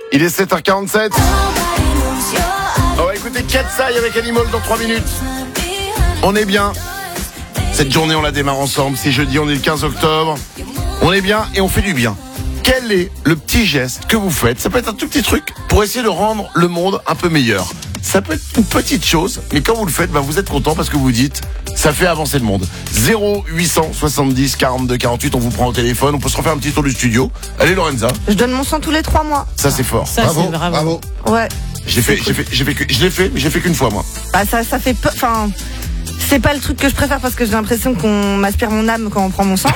Il est 7h47. On va écouter Katsai avec Animal dans 3 minutes. On est bien. Cette journée, on la démarre ensemble. C'est jeudi, on est le 15 octobre. On est bien et on fait du bien. Quel est le petit geste que vous faites? Ça peut être un tout petit truc pour essayer de rendre le monde un peu meilleur. Ça peut être une petite chose, mais quand vous le faites, vous êtes content parce que vous dites, ça fait avancer le monde. 0870 42 48, on vous prend au téléphone, on peut se refaire un petit tour du studio. Allez Lorenza. Je donne mon sang tous les 3 mois. Ça c'est fort. Ça, Bravo, c'est bravo. bravo. Ouais. Je l'ai fait, mais j'ai fait qu'une fois moi. Bah ça fait peu. Enfin, c'est pas le truc que je préfère parce que j'ai l'impression qu'on m'aspire mon âme quand on prend mon sang.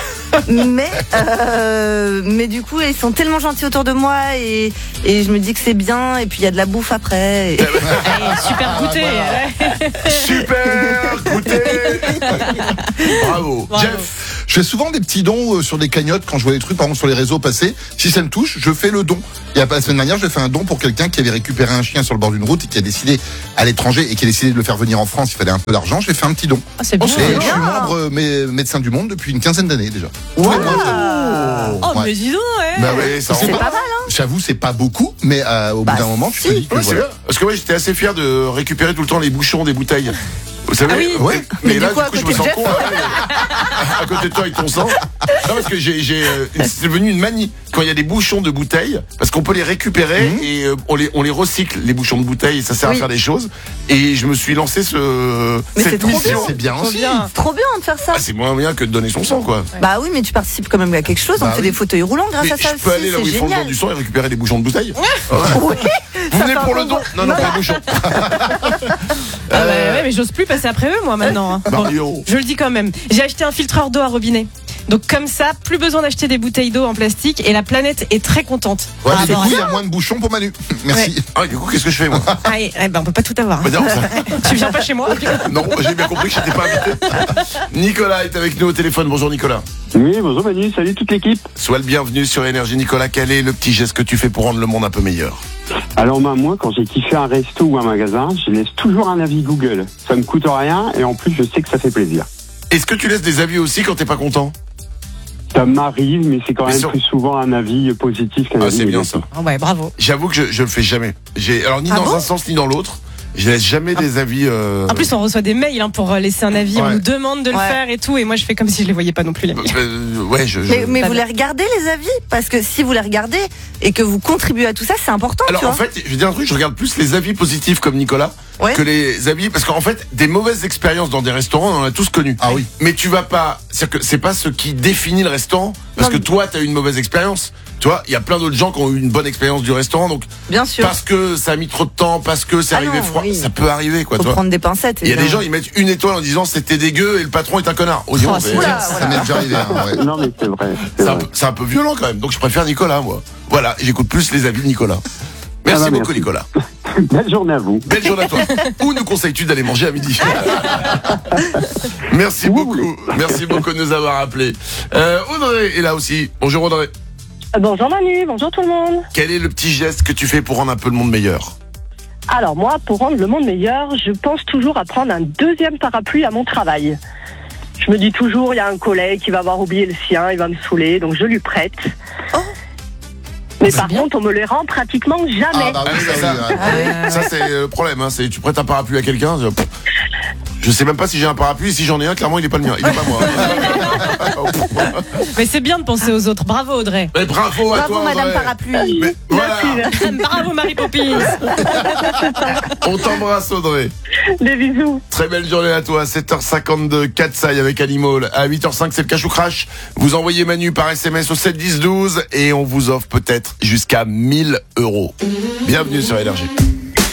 mais du coup, ils sont tellement gentils autour de moi et je me dis que c'est bien. Et puis il y a de la bouffe après. Et... Allez, super goûter. Ouais. Super goûter. Bravo. Jeff. Je fais souvent des petits dons sur des cagnottes quand je vois des trucs, par exemple sur les réseaux passer. Si ça me touche, je fais le don. Il y a pas la semaine dernière, j'ai fait un don pour quelqu'un qui avait récupéré un chien sur le bord d'une route et qui a décidé à l'étranger et qui a décidé de le faire venir en France. Il fallait un peu d'argent. J'ai fait un petit don. Ah, c'est bien. Et je suis membre médecin du monde depuis une quinzaine d'années déjà. Wow. Tous les mois, Oh, Ouais. mais dis donc, ouais. Bah ouais, ça C'est rend- pas mal, hein. j'avoue, c'est pas beaucoup, mais au bout d'un moment, tu te dis que Ouais, c'est voilà. bien. Parce que moi j'étais assez fier de récupérer tout le temps les bouchons des bouteilles. Vous savez? Ah oui. Ouais. Mais Mais là, du coup, à je me côté de sens Jeff. con. À côté de toi avec ton sang. Non, parce que c'est devenu une manie. Quand il y a des bouchons de bouteilles, parce qu'on peut les récupérer et on les recycle, les bouchons de bouteilles, et ça sert à Oui. faire des choses. Et je me suis lancé Mais c'est cette trop mission. C'est bien Trop aussi. bien. C'est trop bien de faire ça. Ah, c'est moins bien que de donner son sang, quoi. Bah oui, mais tu participes quand même à quelque chose. On Bah fait oui. des fauteuils roulants grâce Mais à ça je peux aussi. aller là où C'est ils font le don génial. du sang et récupérer des bouchons de bouteilles. Oui. Vous venez fait pour un le peu don? bon. Non, pas les bouchons. Ah bah ouais, mais j'ose plus passer après eux, moi, maintenant. Bon, Mario. je le dis quand même. J'ai acheté un filtreur d'eau à robinet. Donc comme ça, plus besoin d'acheter des bouteilles d'eau en plastique et la planète est très contente. Ouais, par mais du rapport coup, à il y ça. a moins de bouchons pour Manu. Merci. Ah, du coup, qu'est-ce que je fais, moi? Ah, on peut pas tout avoir. Bah, non, ça- Tu viens pas chez moi. Non, j'ai bien compris que j'étais pas invité. Nicolas est avec nous au téléphone. Bonjour Nicolas. Oui, bonjour Manu, salut toute l'équipe. Sois le bienvenu sur Énergie. Nicolas, quel est le petit geste que tu fais pour rendre le monde un peu meilleur? Alors moi, quand j'ai kiffé un resto ou un magasin, je laisse toujours un avis Google. Ça me coûte rien et en plus, je sais que ça fait plaisir. Est-ce que tu laisses des avis aussi quand t'es pas content? Ça m'arrive, mais c'est quand Mais même sur- plus souvent un avis positif qu'un Ah, avis c'est bien négatif. ça. Ah ouais, bravo. J'avoue que je le fais jamais. Alors ni Ah dans bon un sens ni dans l'autre. Je laisse jamais des avis. En plus, on reçoit des mails pour laisser un avis. On Ouais. nous demande de le Ouais. faire et tout. Et moi, je fais comme si je les voyais pas non plus, les mails. Ouais, Mais Pas vous bien. les regardez les avis? Parce que si vous les regardez et que vous contribuez à tout ça, c'est important, Alors tu en vois. fait, je vais dire un truc, je regarde plus les avis positifs comme Nicolas Ouais. que les avis, parce qu'en fait, des mauvaises expériences dans des restaurants, on en a tous connu. Ah oui. Mais tu vas pas, c'est-à-dire que c'est pas ce qui définit le restaurant, parce Non, que toi, t'as eu une mauvaise expérience. Tu vois, il y a plein d'autres gens qui ont eu une bonne expérience du restaurant, donc Bien sûr. parce que ça a mis trop de temps, parce que c'est Ah arrivé non, froid, oui. ça peut arriver, quoi. Faut Tu vois. prendre des pincettes. Il y a des gens, évidemment. ils mettent une étoile en disant c'était dégueu et le patron est un connard. Oh, dis donc, Oh, c'est- Oula, Ça m'est déjà arrivé. Hein, ouais. Non, mais c'est vrai. c'est un peu violent quand même. Donc je préfère Nicolas, moi. Voilà, j'écoute plus les avis de Nicolas. Merci Ah bah, beaucoup, merci. Nicolas. Belle journée à vous. Belle journée à toi. Où nous conseilles-tu d'aller manger à midi? Merci Où vous beaucoup. Merci beaucoup de nous avoir appelés. Audrey est là aussi. Bonjour Audrey. Bonjour Manu, bonjour tout le monde. Quel est le petit geste que tu fais pour rendre un peu le monde meilleur? Alors moi, pour rendre le monde meilleur, je pense toujours à prendre un deuxième parapluie à mon travail. Je me dis toujours, il y a un collègue qui va avoir oublié le sien, il va me saouler, donc je lui prête. Oh. Mais C'est par bien. contre, on me les rend pratiquement jamais. Ah bah oui, Ah, ça, oui, ouais. Ça c'est le problème. Hein. C'est tu prêtes un parapluie à quelqu'un. Je sais même pas si j'ai un parapluie. Si j'en ai un, clairement il est pas le mien. Il est pas moi. Mais c'est bien de penser aux autres. Bravo, Audrey. Mais bravo à Bravo toi, Madame Audrey. Parapluie. Mais voilà, Bravo, Marie Poppins. on t'embrasse Audrey. Des bisous. Très belle journée à toi, 7h52, Katsai avec Animal. À 8h05, c'est le cash ou crash. Vous envoyez Manu par SMS au 7 10 12 et on vous offre peut-être jusqu'à 1 000 €. Bienvenue sur Énergie.